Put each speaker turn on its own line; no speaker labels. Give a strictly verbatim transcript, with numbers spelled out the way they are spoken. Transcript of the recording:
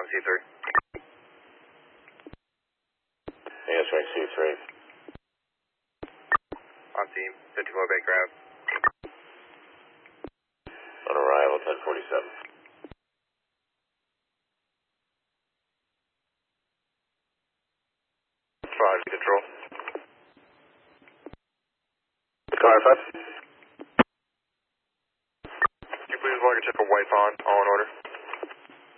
C three.
Answering C three.
On team, fifty-four Bay Crab.
On arrival, ten forty-seven.
Five, control.
Car five.
Can you please log a check for White Pond, all in order?